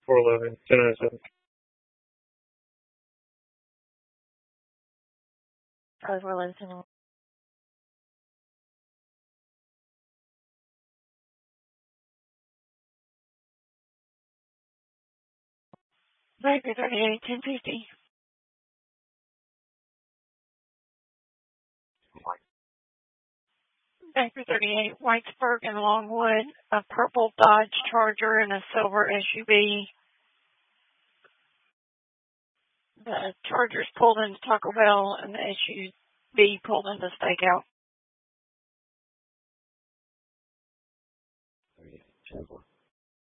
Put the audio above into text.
411, 1007. We're listening. Viper 38, 1050. Viper 38, Whitesburg and Longwood, a purple Dodge Charger and a silver SUV. The Charger's pulled into Taco Bell and the SUV pulled into Stakeout.